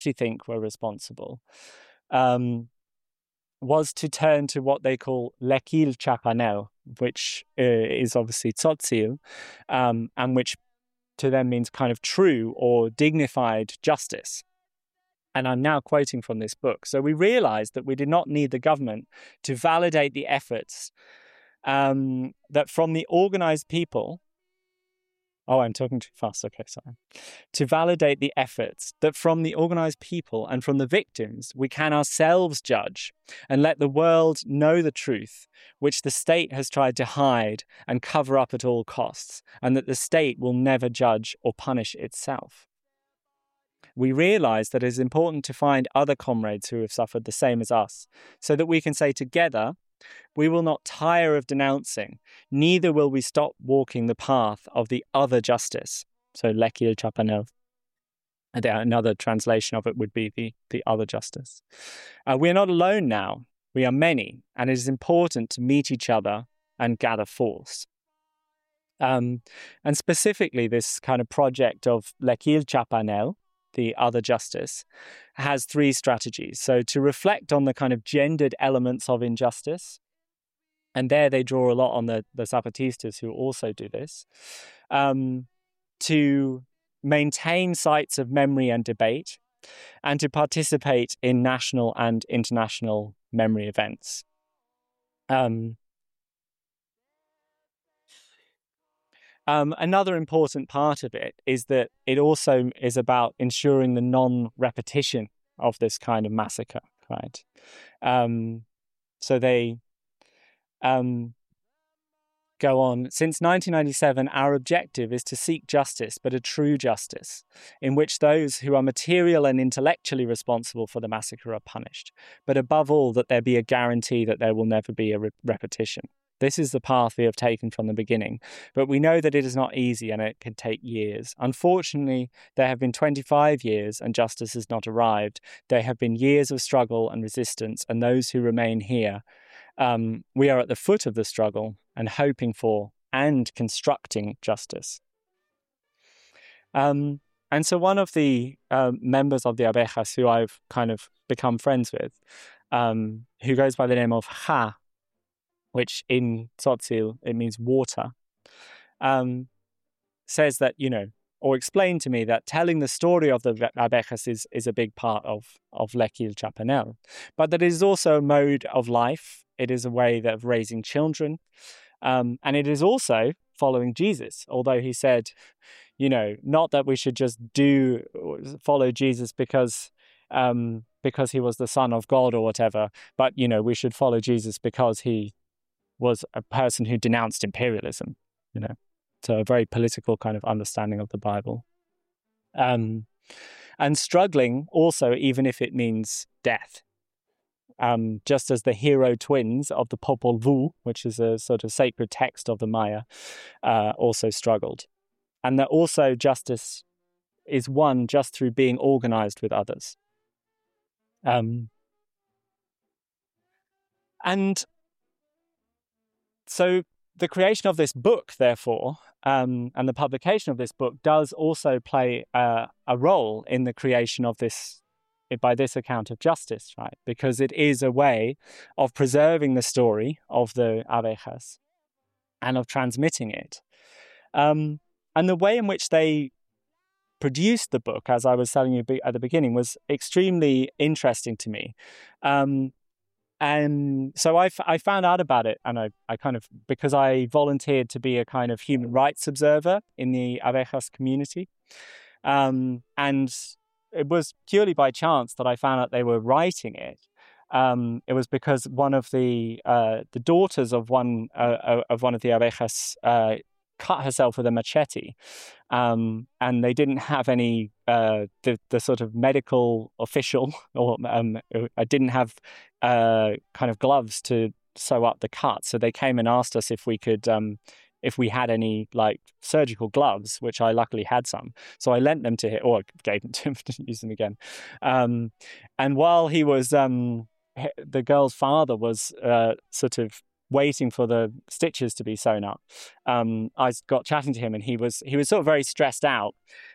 actually think were responsible was to turn to what they call lekil chapanel, which is obviously tzotzil, and which to them means kind of true or dignified justice. And I'm now quoting from this book. So we realized that we did not need the government to validate the efforts that from the organized people. Oh, I'm talking too fast. Okay, sorry. To validate the efforts that from the organized people and from the victims, we can ourselves judge and let the world know the truth, which the state has tried to hide and cover up at all costs, and that the state will never judge or punish itself. We realize that it is important to find other comrades who have suffered the same as us, so that we can say together, we will not tire of denouncing, neither will we stop walking the path of the other justice. So lekil chapanel. Another translation of it would be the other justice. We are not alone now. We are many, and it is important to meet each other and gather force. And specifically, this kind of project of lekil chapanel, the other justice, has three strategies. So to reflect on the kind of gendered elements of injustice, and there they draw a lot on the Zapatistas who also do this, to maintain sites of memory and debate, and to participate in national and international memory events. Another important part of it is that it also is about ensuring the non-repetition of this kind of massacre, right? So they go on. Since 1997, our objective is to seek justice, but a true justice, in which those who are material and intellectually responsible for the massacre are punished, but above all, that there be a guarantee that there will never be a repetition. This is the path we have taken from the beginning, but we know that it is not easy and it can take years. Unfortunately, there have been 25 years and justice has not arrived. There have been years of struggle and resistance, and those who remain here, we are at the foot of the struggle and hoping for and constructing justice. And so one of the members of the Abejas who I've kind of become friends with, who goes by the name of Ha, which in Tzotzil, it means water, says that, or explained to me that telling the story of the Abejas is a big part of lekil chapanel, but that it is also a mode of life. It is a way of raising children, and it is also following Jesus, although he said, not that we should just follow Jesus because he was the Son of God or whatever, but, we should follow Jesus because he was a person who denounced imperialism, So a very political kind of understanding of the Bible. And struggling also, even if it means death. Just as the hero twins of the Popol Vuh, which is a sort of sacred text of the Maya, also struggled. And that also justice is won just through being organized with others. And so the creation of this book, therefore, and the publication of this book does also play a role in the creation of this, by this account of justice, right? Because it is a way of preserving the story of the Abejas and of transmitting it. And the way in which they produced the book, as I was telling you at the beginning, was extremely interesting to me. And so I found out about it, and I kind of, because I volunteered to be a kind of human rights observer in the Abejas community. And it was purely by chance that I found out they were writing it. It was because one of the daughters of one of the Abejas cut herself with a machete, and they didn't have any the sort of medical official, or I didn't have kind of gloves to sew up the cut, so they came and asked us if we could if we had any like surgical gloves, which I luckily had some, so I lent them to him, or gave them to him, didn't use them again. And while he was the girl's father was sort of waiting for the stitches to be sewn up, I got chatting to him, and he was sort of very stressed out.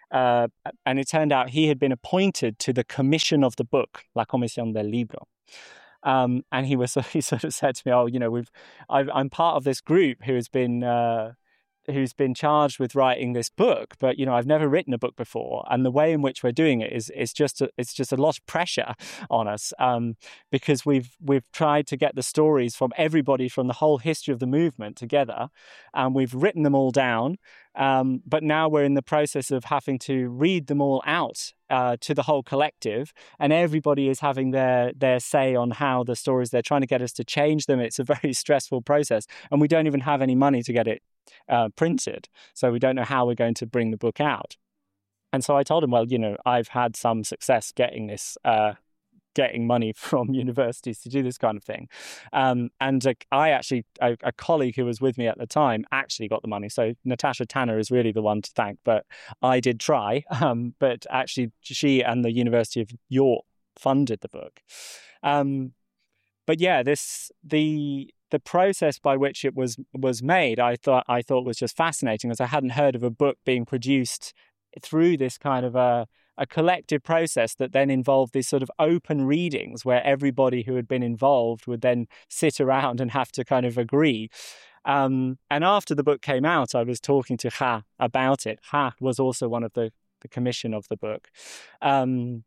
And it turned out he had been appointed to the commission of the book, La Comisión del Libro. And he sort of said to me, "Oh, I'm part of this group who's been charged with writing this book, but I've never written a book before, and the way in which we're doing it is just a lot of pressure on us, because we've tried to get the stories from everybody from the whole history of the movement together, and we've written them all down, but now we're in the process of having to read them all out to the whole collective, and everybody is having their say on how the stories, they're trying to get us to change them. It's a very stressful process, and we don't even have any money to get it printed, so we don't know how we're going to bring the book out." And so I told him, well, I've had some success getting money from universities to do this kind of thing, and a colleague who was with me at the time actually got the money. So Natasha Tanner is really the one to thank, but I did try, but actually she and the University of York funded the book. But yeah, the process by which it was made, I thought was just fascinating, as I hadn't heard of a book being produced through this kind of a collective process that then involved these sort of open readings where everybody who had been involved would then sit around and have to kind of agree. And after the book came out, I was talking to Ha about it. Ha was also one of the commission of the book. And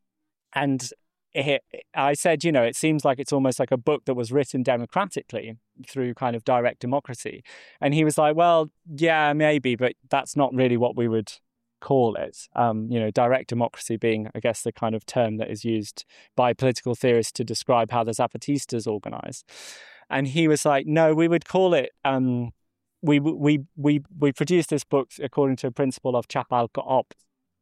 I said, it seems like it's almost like a book that was written democratically through kind of direct democracy. And he was like, well, yeah, maybe, but that's not really what we would call it. Direct democracy being, I guess, the kind of term that is used by political theorists to describe how the Zapatistas organize. And he was like, no, we would call it, we produced this book according to a principle of Chapal Coop.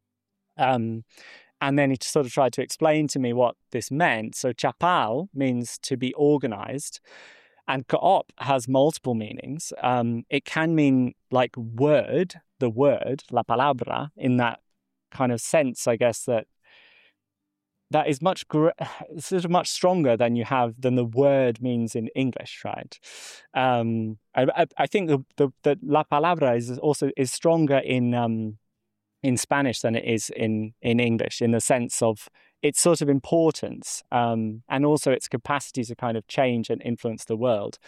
And then he sort of tried to explain to me what this meant. So chapal means to be organized, and coop has multiple meanings. It can mean like word, the word, la palabra, in that kind of sense, I guess, that is sort of much stronger than the word means in English, right? I think the la palabra is stronger in Spanish than it is in English, in the sense of its sort of importance, and also its capacity to kind of change and influence the world.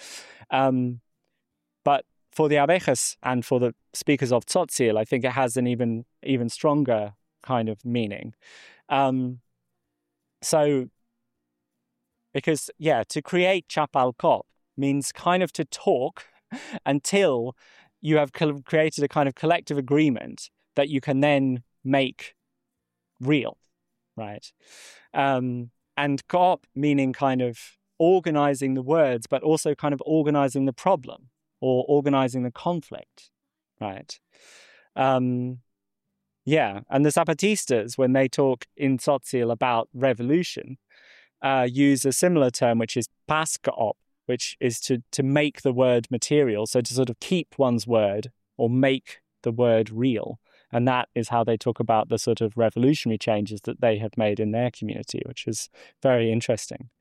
But for the abejas and for the speakers of Tzotzil, I think it has an even stronger kind of meaning. So, because, to create Chapal Coop means kind of to talk until you have created a kind of collective agreement that you can then make real, right? And coop meaning kind of organizing the words, but also kind of organizing the problem or organizing the conflict, right? And the Zapatistas, when they talk in Tzotzil about revolution, use a similar term, which is pas coop, which is to make the word material, so to sort of keep one's word or make the word real. And that is how they talk about the sort of revolutionary changes that they have made in their community, which is very interesting.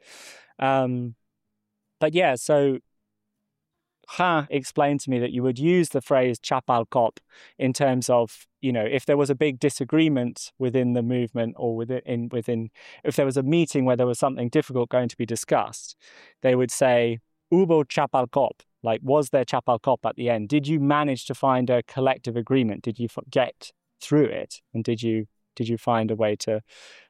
So Ha explained to me that you would use the phrase Chapal Coop in terms of, if there was a big disagreement within the movement or within if there was a meeting where there was something difficult going to be discussed, they would say, Hubo Chapal Coop. Like, was there Chapal Coop at the end? Did you manage to find a collective agreement? Did you get through it? And did you find a way to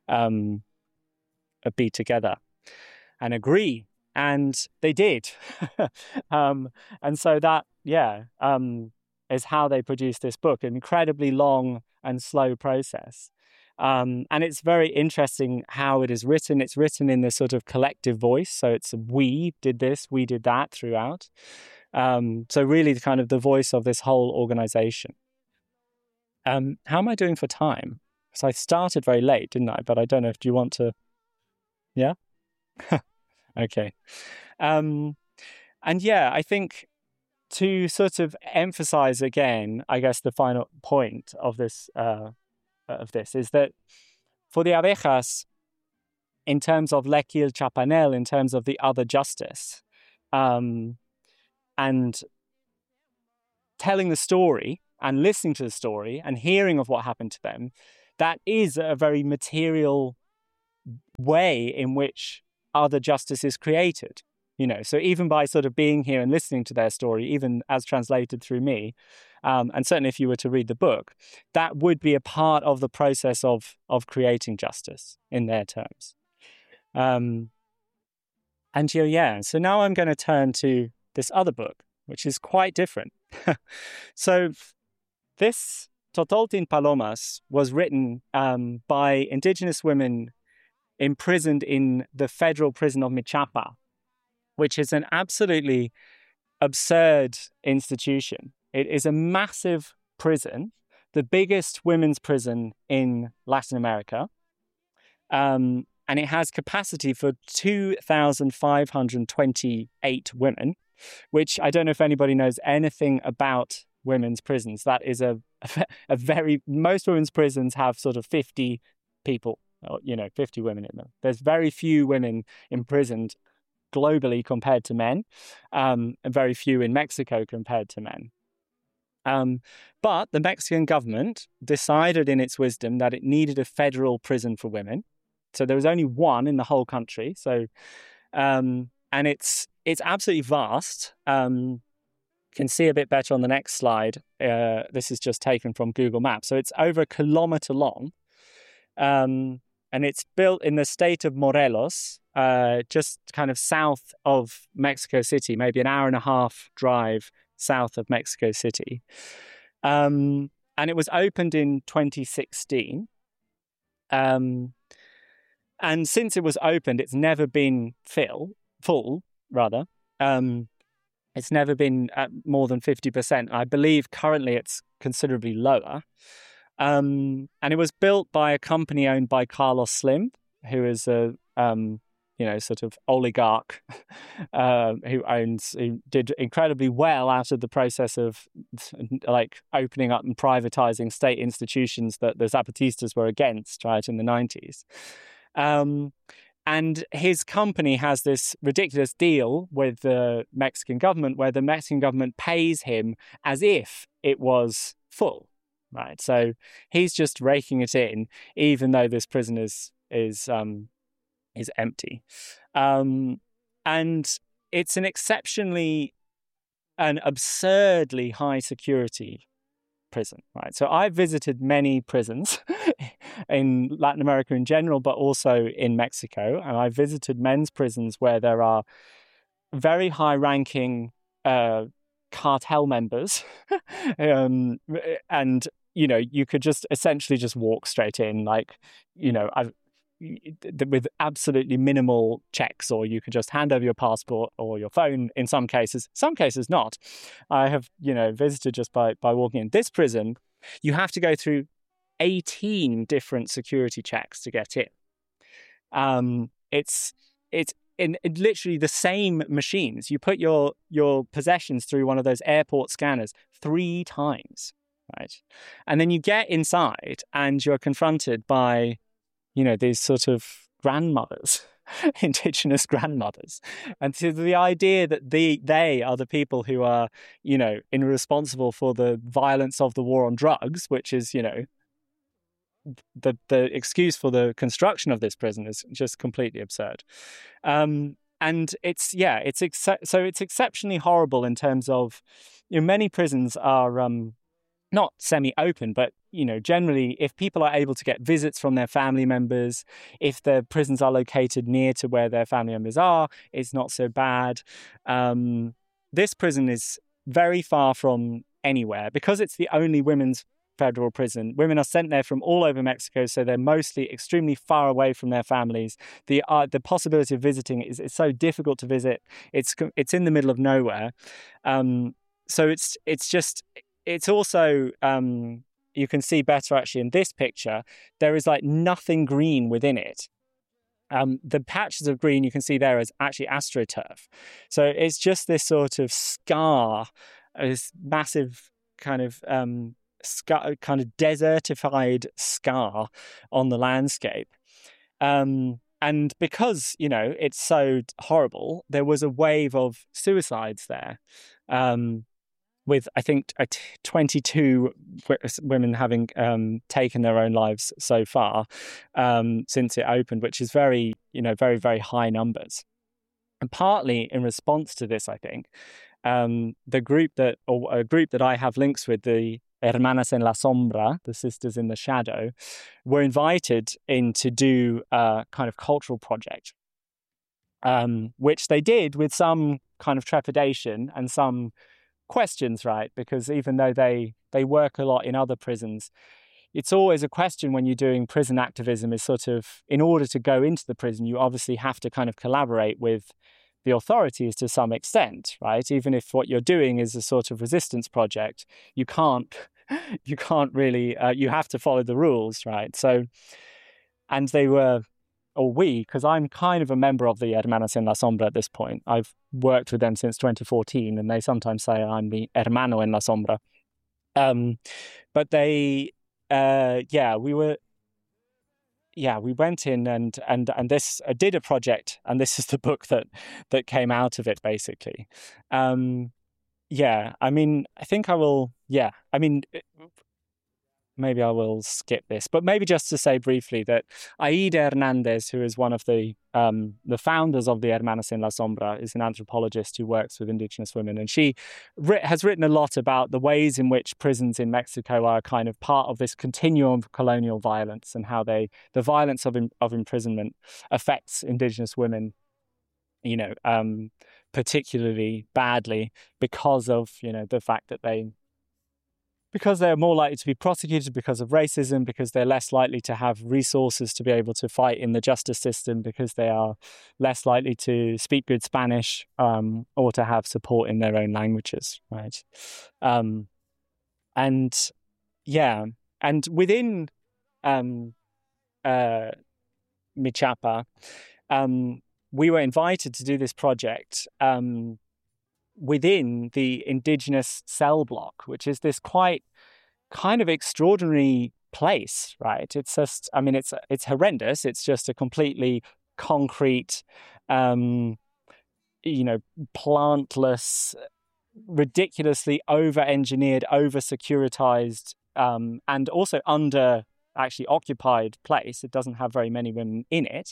be together and agree? And they did. And so that, is how they produced this book, an incredibly long and slow process. And it's very interesting how it is written. It's written in this sort of collective voice. So it's we did this, we did that throughout. So really the kind of the voice of this whole organization. How am I doing for time? So I started very late, didn't I? But I don't know if, do you want to, yeah? Okay. I think to sort of emphasize again, I guess the final point of this is that for the abejas, in terms of Lequil Chapanel, in terms of the other justice, and telling the story and listening to the story and hearing of what happened to them, that is a very material way in which other justice is created. So even by sort of being here and listening to their story, even as translated through me, and certainly if you were to read the book, that would be a part of the process of creating justice in their terms. So now I'm going to turn to this other book, which is quite different. So this Totoltin Palomas was written by indigenous women imprisoned in the federal prison of Michapa, which is an absolutely absurd institution. It is a massive prison, the biggest women's prison in Latin America. And it has capacity for 2,528 women, which I don't know if anybody knows anything about women's prisons. That is most women's prisons have sort of 50 people, 50 women in them. There's very few women imprisoned globally compared to men, and very few in Mexico compared to men. But the Mexican government decided in its wisdom that it needed a federal prison for women. So there was only one in the whole country. So, and it's absolutely vast. You can see a bit better on the next slide. This is just taken from Google Maps. So it's over 1 kilometer long. And it's built in the state of Morelos, just kind of south of Mexico City, maybe an hour and a half drive south of Mexico City. And it was opened in 2016. And since it was opened, it's never been full. It's never been at more than 50%. I believe currently it's considerably lower. And it was built by a company owned by Carlos Slim, who is a sort of oligarch who did incredibly well out of the process of like opening up and privatizing state institutions that the Zapatistas were against, right, in the 90s. And his company has this ridiculous deal with the Mexican government where the Mexican government pays him as if it was full, right? So he's just raking it in, even though this prison is empty. And it's an absurdly high security prison, right? So I've visited many prisons in Latin America in general, but also in Mexico. And I've visited men's prisons where there are very high-ranking cartel members. And, you could just essentially just walk straight in, with absolutely minimal checks, or you could just hand over your passport or your phone in some cases not. I have, visited just by walking in. This prison, you have to go through 18 different security checks to get in. It's in literally the same machines. You put your possessions through one of those airport scanners 3 times, right? And then you get inside and you're confronted by these sort of grandmothers, indigenous grandmothers. And so the idea that they are the people who are, responsible for the violence of the war on drugs, which is, the excuse for the construction of this prison is just completely absurd. And it's exceptionally horrible in terms of, many prisons are not semi-open, but generally, if people are able to get visits from their family members, if the prisons are located near to where their family members are, it's not so bad. This prison is very far from anywhere because it's the only women's federal prison. Women are sent there from all over Mexico, so they're mostly extremely far away from their families. The possibility of visiting is so difficult to visit. It's in the middle of nowhere. So it's also. You can see better actually in this picture, there is like nothing green within it. The patches of green you can see there is actually astroturf. So it's just this sort of scar, this massive kind of desertified scar on the landscape. And because, it's so horrible, there was a wave of suicides there. with I think 22 women having taken their own lives so far since it opened, which is very, very, very high numbers. And partly in response to this, I think, a group that I have links with, the Hermanas en la Sombra, the Sisters in the Shadow, were invited in to do a kind of cultural project, which they did with some kind of trepidation and some questions, right? Because even though they work a lot in other prisons, it's always a question when you're doing prison activism is sort of, in order to go into the prison, you obviously have to kind of collaborate with the authorities to some extent, right? Even if what you're doing is a sort of resistance project, you can't really, you have to follow the rules, right? So, and they were, or we, because I'm kind of a member of the Hermanas en la Sombra at this point. I've worked with them since 2014, and they sometimes say I'm the Hermano en la Sombra. But they, we went in and this did a project, and this is the book that came out of it, basically. I mean, I think I will. Yeah, I mean, maybe I will skip this, but maybe just to say briefly that Aida Hernandez, who is one of the founders of the Hermanas en la Sombra, is an anthropologist who works with Indigenous women, and she has written a lot about the ways in which prisons in Mexico are kind of part of this continuum of colonial violence, and how the violence of imprisonment affects Indigenous women, particularly badly because of the fact that because they're more likely to be prosecuted because of racism, because they're less likely to have resources to be able to fight in the justice system, because they are less likely to speak good Spanish or to have support in their own languages, right? And within Michapa, we were invited to do this project within the indigenous cell block, which is this quite kind of extraordinary place, right? It's just, I mean, it's horrendous. It's just a completely concrete, plantless, ridiculously over-engineered, over-securitized, and also under actually occupied place. It doesn't have very many women in it.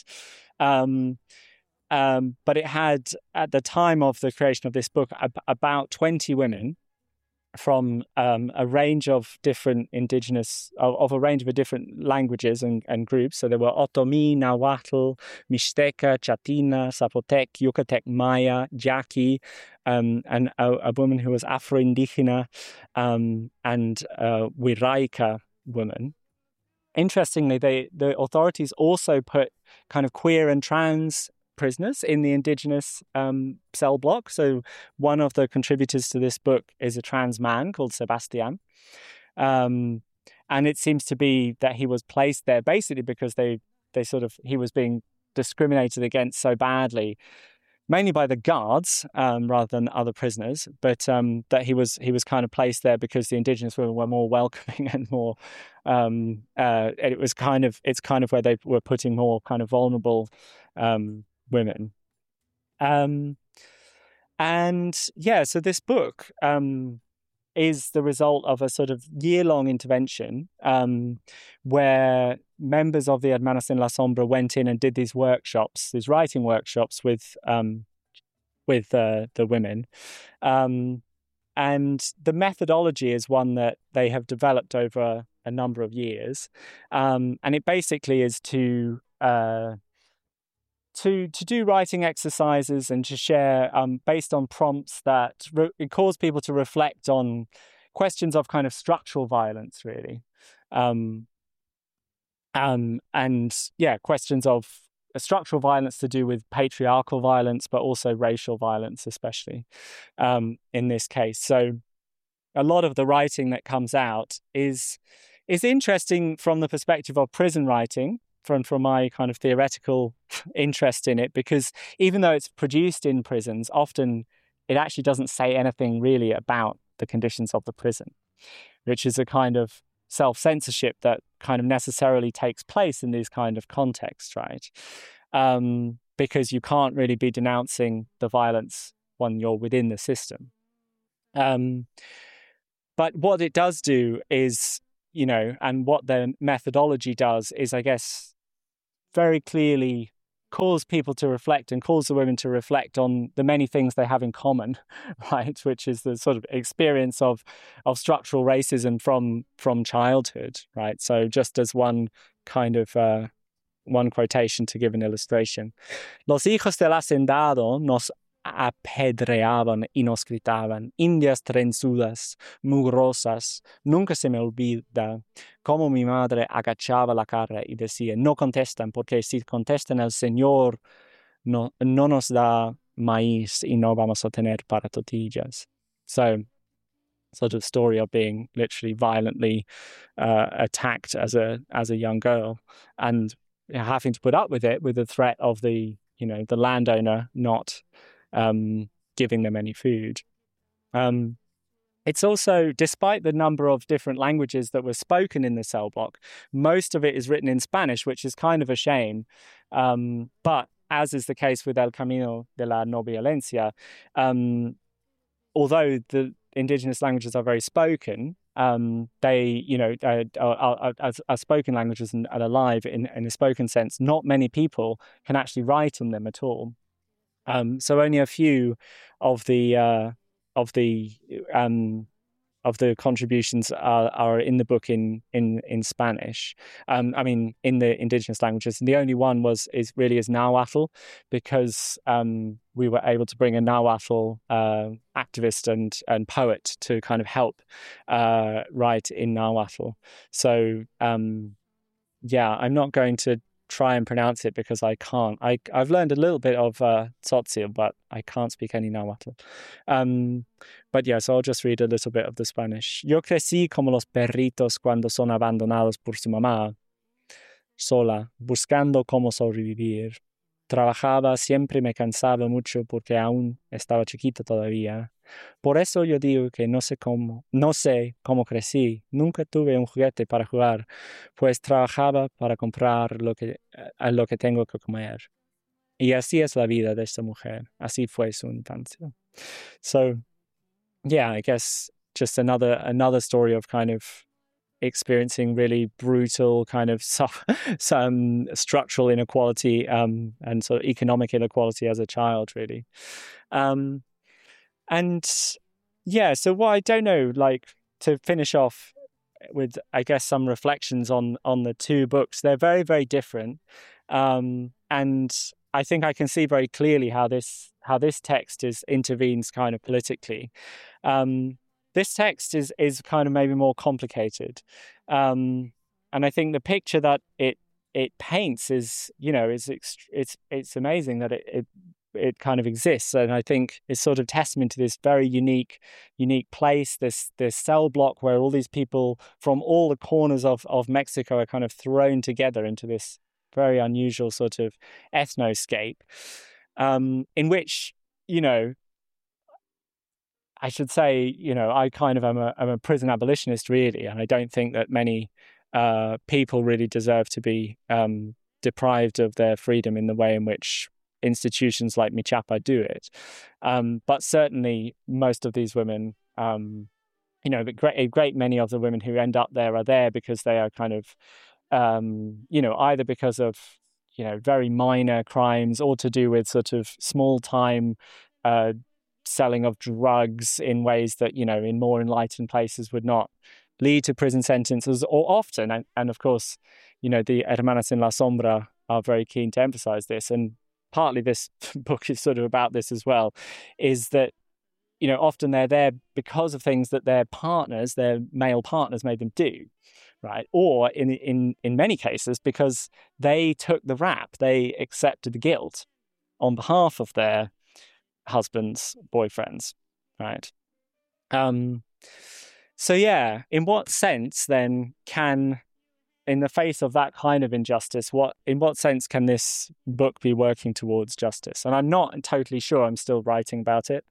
But it had, at the time of the creation of this book, about 20 women from a range of different indigenous, of a range of different languages and groups. So there were Otomi, Nahuatl, Mixteca, Chatina, Zapotec, Yucatec, Maya, Yaqui, and a woman who was Afro-Indigena, and Wiraica woman. Interestingly, the authorities also put kind of queer and trans prisoners in the indigenous cell block. So one of the contributors to this book is a trans man called Sebastian. And it seems to be that he was placed there basically because he was being discriminated against so badly, mainly by the guards rather than other prisoners, but that he was kind of placed there because the indigenous women were more welcoming and more it's kind of where they were putting more kind of vulnerable women. So this book is the result of a sort of year-long intervention where members of the Hermanas en la Sombra went in and did these writing workshops with the women. And the methodology is one that they have developed over a number of years. And it basically is to do writing exercises and to share based on prompts that it cause people to reflect on questions of kind of structural violence, really. Questions of structural violence to do with patriarchal violence, but also racial violence, especially in this case. So a lot of the writing that comes out is interesting from the perspective of prison writing, from my kind of theoretical interest in it, because even though it's produced in prisons, often it actually doesn't say anything really about the conditions of the prison, which is a kind of self-censorship that kind of necessarily takes place in these kind of contexts, right? Because you can't really be denouncing the violence when you're within the system. But what it does do is, and what the methodology does is, I guess, very clearly calls people to reflect and calls the women to reflect on the many things they have in common, right? Which is the sort of experience of structural racism from childhood, right? So just as one quotation to give an illustration. Los hijos del hacendado nos apedreaban y nos gritaban, indias trenzudas, mugrosas. Nunca se me olvida cómo mi madre agachaba la cara y decía, no contestan, porque si contestan el Señor no nos da maíz y no vamos a tener para tortillas. So, sort of story of being literally violently attacked as a young girl, and having to put up with it, with the threat of the landowner not giving them any food. It's also, despite the number of different languages that were spoken in the cell block, most of it is written in Spanish, which is kind of a shame. But as is the case with El Camino de la No Violencia, although the indigenous languages are very spoken, they, are spoken languages and are alive in a spoken sense. Not many people can actually write on them at all. So only a few of the contributions are in the book in Spanish. I mean, in the indigenous languages, and the only one is Nahuatl, because we were able to bring a Nahuatl activist and poet to kind of help write in Nahuatl. So I'm not going to try and pronounce it because I can't. I've learned a little bit of Tzotzil, but I can't speak any Nahuatl. But yeah, so I'll just read a little bit of the Spanish. Yo crecí como los perritos cuando son abandonados por su mamá, sola, buscando cómo sobrevivir. Trabajaba, siempre me cansaba mucho porque aún estaba chiquita todavía. Por eso yo digo que no sé cómo crecí. Nunca tuve un juguete para jugar, pues trabajaba para comprar lo que tengo que comer. Y así es la vida de esta mujer. Así fue su infancia. So, yeah, I guess just another story of kind of experiencing really brutal kind of some structural inequality and sort of economic inequality as a child, really. And yeah, so what I don't know, like, to finish off with, I guess, some reflections on the two books. They're very, very different. And I think I can see very clearly how this text intervenes kind of politically. This text is kind of maybe more complicated. And I think the picture that it paints is it's amazing that it kind of exists. And I think it's sort of testament to this very unique place, this cell block where all these people from all the corners of Mexico are kind of thrown together into this very unusual sort of ethnoscape, in which, I should say, I kind of am a prison abolitionist, really, and I don't think that many people really deserve to be deprived of their freedom in the way in which institutions like Michapa do it. But certainly most of these women, a great many of the women who end up there are there because they are kind of, either because of, very minor crimes or to do with sort of small time selling of drugs in ways that, in more enlightened places would not lead to prison sentences, or often, and of course, the Hermanas en la Sombra are very keen to emphasize this, and partly this book is sort of about this as well, is that, often they're there because of things that their male partners made them do, right? Or in many cases, because they took the rap, they accepted the guilt on behalf of their husbands, boyfriends, right? So yeah, in what sense then can, in the face of that kind of injustice, in what sense can this book be working towards justice? And I'm not totally sure. I'm still writing about it.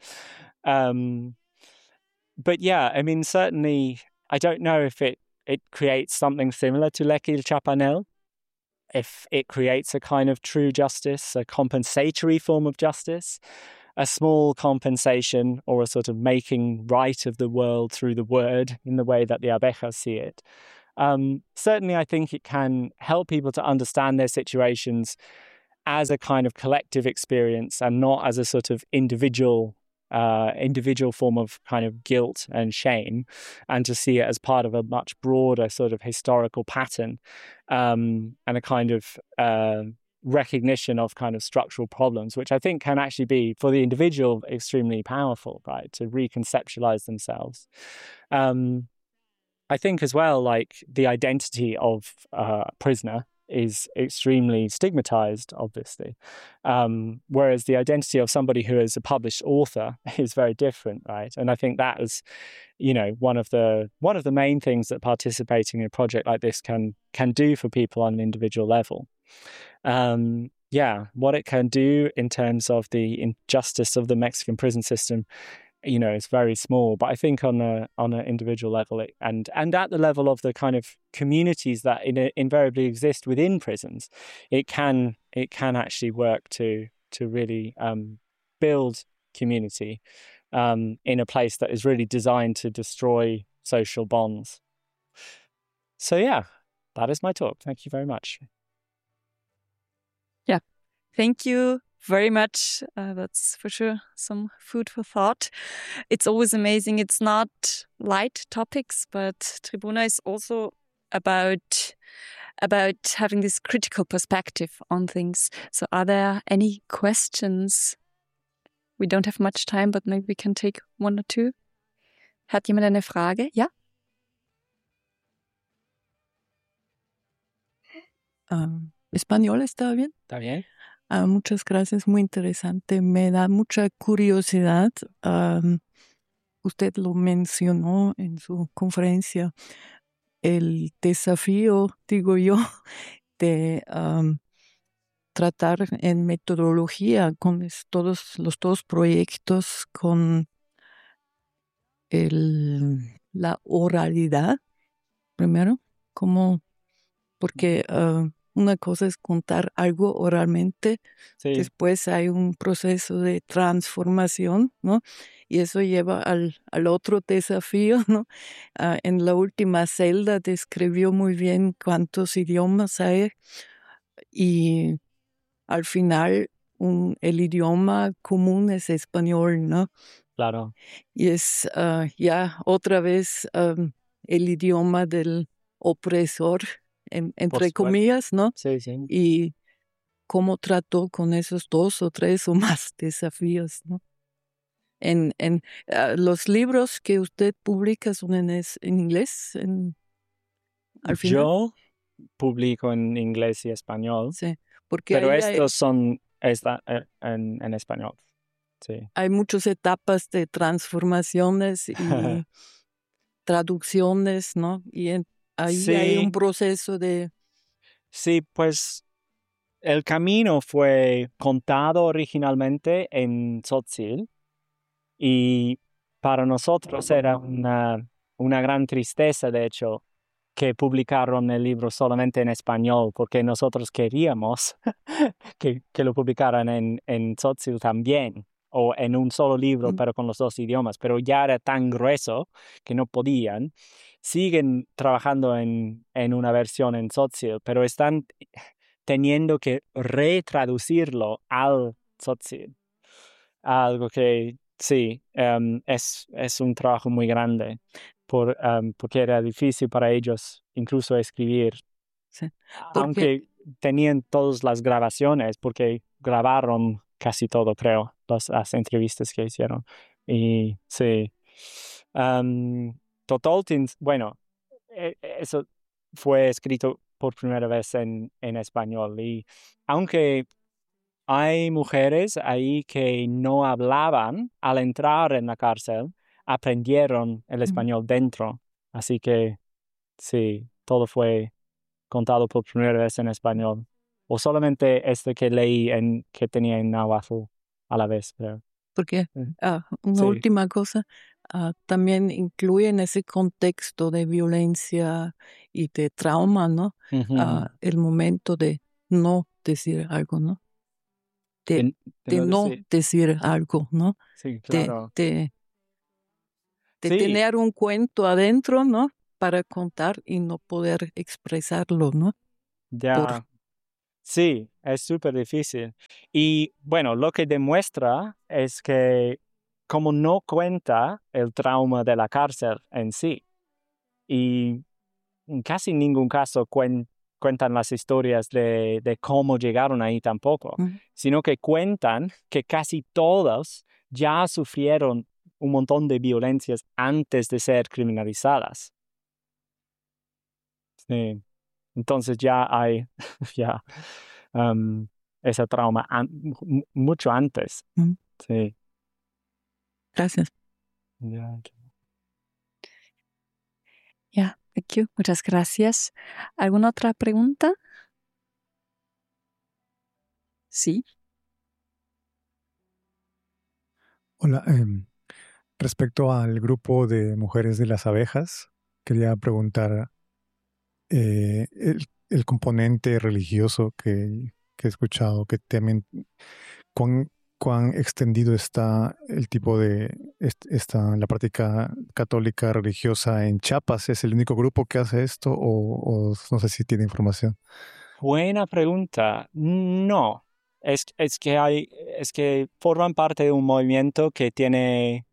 But yeah, I mean, certainly, I don't know if it creates something similar to Lequil Chapanel, if it creates a kind of true justice, a compensatory form of justice. a small compensation or a sort of making right of the world through the word in the way that the abejas see it. Certainly, I think it can help people to understand their situations as a kind of collective experience and not as a sort of individual form of kind of guilt and shame, and to see it as part of a much broader sort of historical pattern, and a kind of recognition of kind of structural problems, which I think can actually be, for the individual, extremely powerful, right, to reconceptualize themselves. I think as well, like the identity of a prisoner is extremely stigmatized, obviously, whereas the identity of somebody who is a published author is very different, right? And I think that is, one of the main things that participating in a project like this can do for people on an individual level. What it can do in terms of the injustice of the Mexican prison system, it's very small, but I think on an individual level, and at the level of the kind of communities that invariably exist within prisons, it can actually work to really build community in a place that is really designed to destroy social bonds. So that is my talk. Thank you very much. Yeah, thank you very much. That's for sure some food for thought. It's always amazing. It's not light topics, but Tribuna is also about having this critical perspective on things. So are there any questions? We don't have much time, but maybe we can take one or two. Hat jemand eine Frage? Ja? ¿Español está bien? Está bien. Muchas gracias, muy interesante. Me da mucha curiosidad. Usted lo mencionó en su conferencia, el desafío, digo yo, de tratar en metodología con todos los dos proyectos con la oralidad, primero, porque una cosa es contar algo oralmente, Sí. Después hay un proceso de transformación, ¿no? Y eso lleva al otro desafío, ¿no? En la última celda describió muy bien cuántos idiomas hay y al final el idioma común es español, ¿no? Claro. Y es ya otra vez el idioma del opresor, entre comillas, ¿no? Sí, sí. Y cómo trató con esos 2 o 3 o más desafíos, ¿no? En los libros que usted publica son en inglés, al final. Yo publico en inglés y español, Sí, porque pero estos son en español. Sí. Hay muchas etapas de transformaciones y traducciones, ¿no? Y ahí sí. hay un proceso de... Sí, pues el camino fue contado originalmente en tzotzil y para nosotros era una gran tristeza, de hecho, que publicaron el libro solamente en español, porque nosotros queríamos que lo publicaran en tzotzil también, o en un solo libro, pero con los 2 idiomas, pero ya era tan grueso que no podían. Siguen trabajando en una versión en tzotzil, pero están teniendo que retraducirlo al tzotzil. Algo que sí, es un trabajo muy grande, porque era difícil para ellos incluso escribir. Sí, aunque tenían todas las grabaciones, porque grabaron casi todo, creo, las entrevistas que hicieron. Y sí. Totoltin, bueno, eso fue escrito por primera vez en español. Y aunque hay mujeres ahí que no hablaban, al entrar en la cárcel, aprendieron el español dentro. Así que sí, todo fue contado por primera vez en español. O solamente que leí que tenía en náhuatl a la vez, creo. Porque una última cosa, también incluye en ese contexto de violencia y de trauma, ¿no? El momento de no decir algo, ¿no? de no decir algo, ¿no? Sí, claro. De Sí. tener un cuento adentro, ¿no? Para contar y no poder expresarlo, ¿no? Ya. Sí, es súper difícil. Y bueno, lo que demuestra es que como no cuenta el trauma de la cárcel en sí, y en casi ningún caso cuentan las historias de cómo llegaron ahí tampoco, sino que cuentan que casi todos ya sufrieron un montón de violencias antes de ser criminalizadas. Sí. Entonces ya hay ya, ese trauma mucho antes. Sí. Gracias. Ya. Yeah, thank you. Muchas gracias. ¿Alguna otra pregunta? Sí. Hola, respecto al grupo de mujeres de las abejas, quería preguntar el componente religioso que he escuchado, que también cuán extendido está el tipo de la práctica católica religiosa en Chiapas. ¿Es el único grupo que hace esto o no sé si tiene información? Buena pregunta. No, es que forman parte de un movimiento que tiene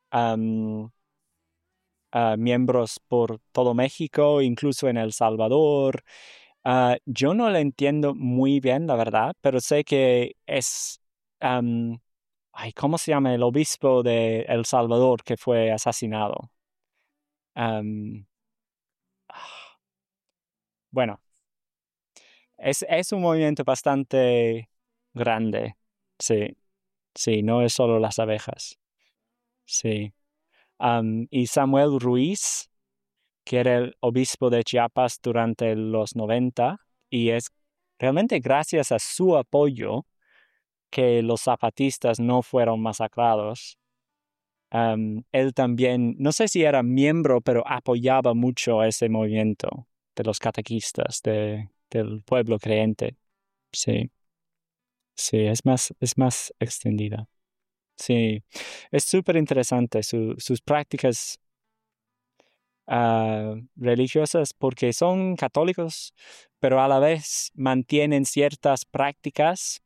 miembros por todo México, incluso en El Salvador. Yo no lo entiendo muy bien, la verdad, pero sé que es, ¿cómo se llama el obispo de El Salvador que fue asesinado? Bueno, es un movimiento bastante grande, sí, sí, no es solo las abejas, sí. Y Samuel Ruiz, que era el obispo de Chiapas durante los 90, y es realmente gracias a su apoyo que los zapatistas no fueron masacrados. Él también, no sé si era miembro, pero apoyaba mucho ese movimiento de los catequistas, del pueblo creyente. Sí, sí, es más extendida. Sí, es súper interesante sus prácticas religiosas porque son católicos, pero a la vez mantienen ciertas prácticas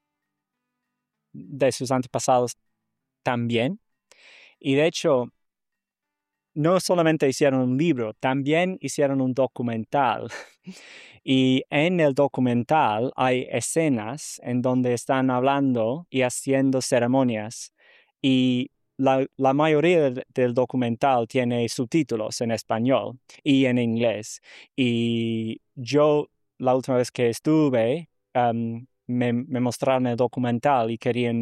de sus antepasados también. Y de hecho, no solamente hicieron un libro, también hicieron un documental. Y en el documental hay escenas en donde están hablando y haciendo ceremonias. Y la mayoría del documental tiene subtítulos en español y en inglés. Y yo, la última vez que estuve, me mostraron el documental y querían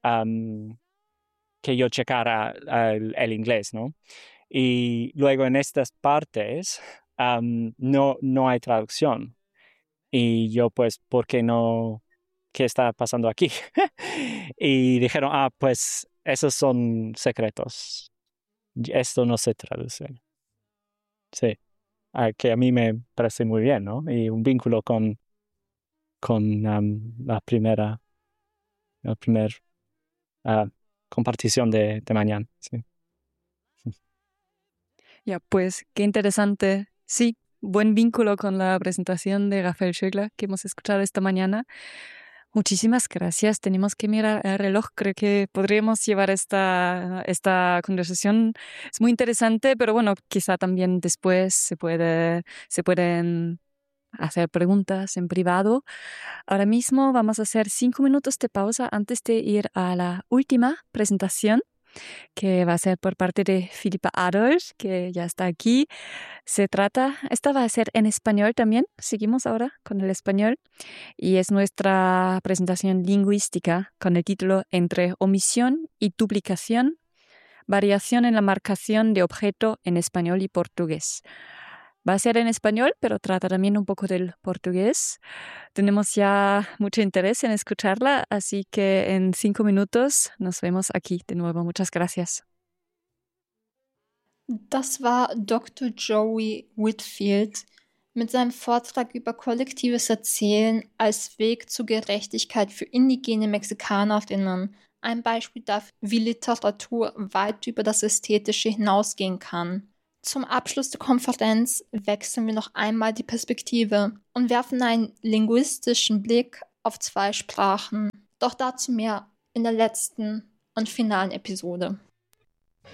que yo checara el inglés, ¿no? Y luego en estas partes no hay traducción. Y yo pues, ¿por qué no? ¿Qué está pasando aquí? Y dijeron, pues esos son secretos. Esto no se traduce. Sí, que a mí me parece muy bien, ¿no? Y un vínculo con la primera compartición de mañana. Sí. Ya, pues qué interesante. Sí, buen vínculo con la presentación de Rafael Schögler que hemos escuchado esta mañana. Muchísimas gracias. Tenemos que mirar el reloj. Creo que podríamos llevar esta conversación. Es muy interesante, pero bueno, quizá también después se pueden hacer preguntas en privado. Ahora mismo vamos a hacer 5 minutos de pausa antes de ir a la última presentación, que va a ser por parte de Philippa Adolf, que ya está aquí. Esta va a ser en español también. Seguimos ahora con el español. Y es nuestra presentación lingüística con el título Entre omisión y duplicación, variación en la marcación de objeto en español y portugués. Va a ser en español, pero trata también un poco del portugués. Tenemos ya mucho interés en escucharla, así que en 5 minutos nos vemos aquí de nuevo. Muchas gracias. Das war Dr. Joey Whitfield, Mit seinem Vortrag über kollektives Erzählen als Weg zur Gerechtigkeit für indigene Mexikanerinnen ein Beispiel dafür, wie Literatur weit über das Ästhetische hinausgehen kann. Zum Abschluss der Konferenz wechseln wir noch einmal die Perspektive und werfen einen linguistischen Blick auf 2 Sprachen. Doch dazu mehr in der letzten und finalen Episode.